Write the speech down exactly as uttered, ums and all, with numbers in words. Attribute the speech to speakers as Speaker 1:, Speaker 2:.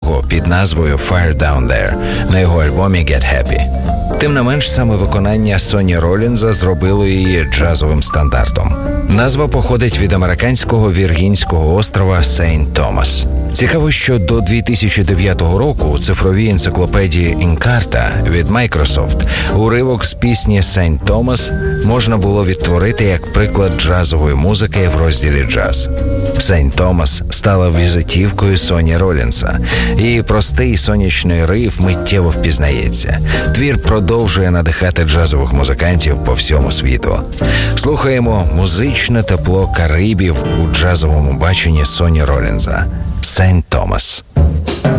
Speaker 1: другого під назвою «Fire Down There» на його альбомі «Get Happy». Тим не менш, саме виконання Соні Ролінза зробило її джазовим стандартом. Назва походить від американського віргінського острова Сейнт-Томас. Цікаво, що до дві тисячі дев'ятого року у цифровій енциклопедії Encarta від Microsoft уривок з пісні «Сейнт-Томас» можна було відтворити як приклад джазової музики в розділі «Джаз». «Сейнт-Томас» стала візитівкою Соні Ролінса. Її простий сонячний риф миттєво впізнається. Твір продовжує надихати джазових музикантів по всьому світу. Слухаємо музичне тепло Карибів у джазовому баченні Соні Ролінса. «Сейнт-Томас».